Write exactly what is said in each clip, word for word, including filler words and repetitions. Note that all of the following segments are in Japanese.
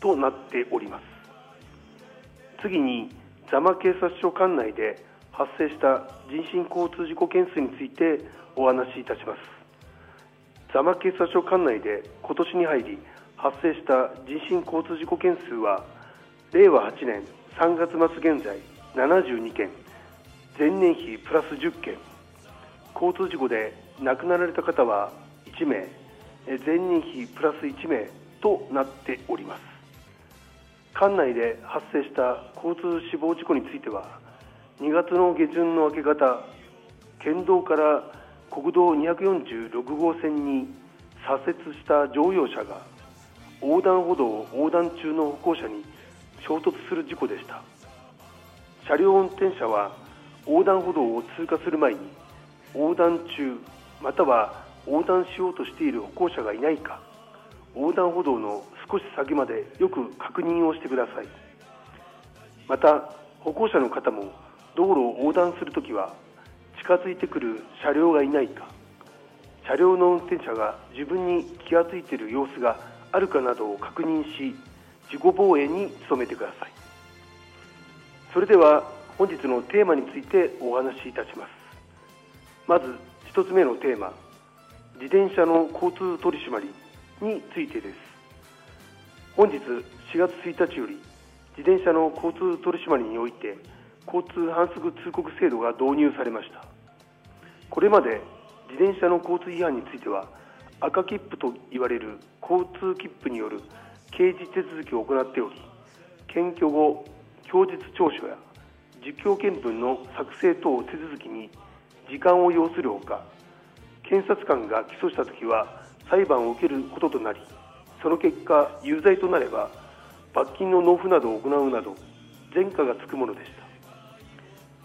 となっております。次に、座間警察署管内で発生した人身交通事故件数についてお話しいたします。座間警察署管内で今年に入り発生した人身交通事故件数は、れいわはちねんさんがつ末現在ななじゅうにけん、前年比プラスじゅっけん、交通事故で亡くなられた方はいちめい、前年比プラスいちめいとなっております。管内で発生した交通死亡事故については、にがつの下旬の明け方、県道から国道にひゃくよんじゅうろくごうせんに左折した乗用車が横断歩道を横断中の歩行者に衝突する事故でした。車両運転者は横断歩道を通過する前に横断中または横断しようとしている歩行者がいないか、横断歩道の少し先までよく確認をしてください。また、歩行者の方も道路を横断するときは近づいてくる車両がいないか、車両の運転者が自分に気がついている様子があるかなどを確認し、自己防衛に努めてください。それでは本日のテーマについてお話しいたします。まず一つ目のテーマ、自転車の交通取締りについてです。本日しがつついたちより自転車の交通取締りにおいて交通反則通告制度が導入されました。これまで自転車の交通違反については赤切符といわれる交通切符による刑事手続きを行っており、検挙後供述調書や実況見分の作成等手続きに時間を要するほか、検察官が起訴したときは裁判を受けることとなり、その結果有罪となれば罰金の納付などを行うなど前科がつくものでした。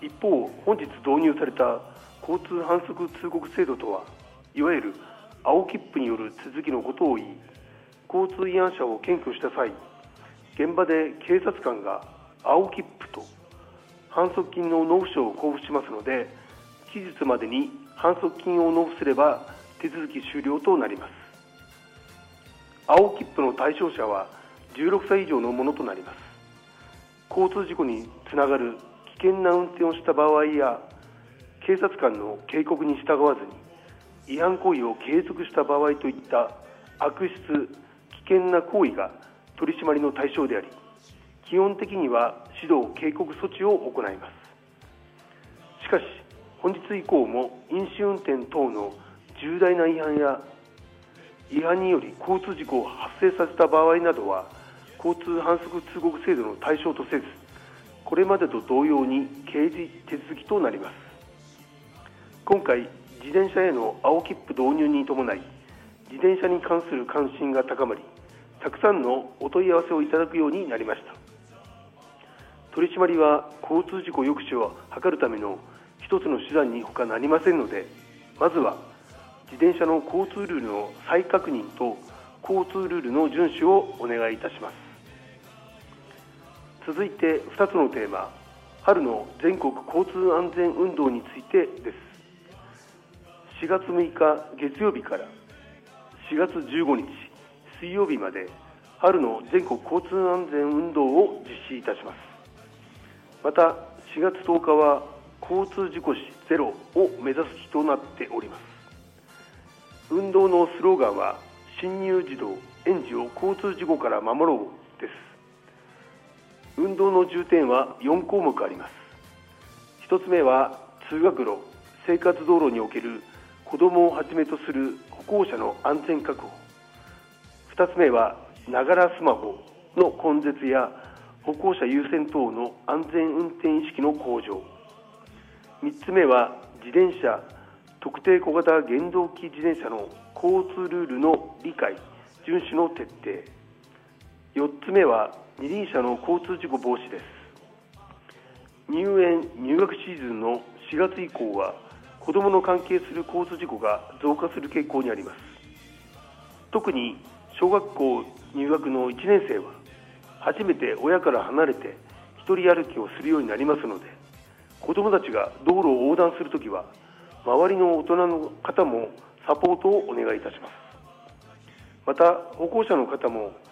一方、本日導入された交通反則通告制度とは、いわゆる青切符による続きのことを言い、交通違反者を検挙した際、現場で警察官が青切符と反則金の納付書を交付しますので、期日までに反則金を納付すれば手続き終了となります。青切符の対象者はじゅうろくさい以上のものとなります。交通事故につながる危険な運転をした場合や、警察官の警告に従わずに違反行為を継続した場合といった悪質・危険な行為が取り締まりの対象であり、基本的には指導・警告措置を行います。しかし、本日以降も飲酒運転等の重大な違反や違反により交通事故を発生させた場合などは、交通反則通告制度の対象とせず、これまでと同様に刑事手続きとなります。今回、自転車への青切符導入に伴い、自転車に関する関心が高まり、たくさんのお問い合わせをいただくようになりました。取り締まりは交通事故抑止を図るための一つの手段に他なりませんので、まずは自転車の交通ルールの再確認と交通ルールの遵守をお願いいたします。続いてふたつのテーマ、春の全国交通安全運動についてです。しがつむいか月曜日からしがつじゅうごにち水曜日まで春の全国交通安全運動を実施いたします。またしがつとおかは交通事故死ゼロを目指す日となっております。運動のスローガンは、進入児童・園児を交通事故から守ろうです。運動の重点はよんこうもくあります。ひとつめは通学路・生活道路における子どもをはじめとする歩行者の安全確保。ふたつめはながらスマホの根絶や歩行者優先等の安全運転意識の向上。みっつめは自転車、特定小型原動機自転車の交通ルールの理解・遵守の徹底。よっつめは二輪車の交通事故防止です。入園・入学シーズンのしがつ以降は子どもの関係する交通事故が増加する傾向にあります。特に小学校入学のいちねんせいは初めて親から離れて一人歩きをするようになりますので、子どもたちが道路を横断するときは周りの大人の方もサポートをお願いいたします。また歩行者の方も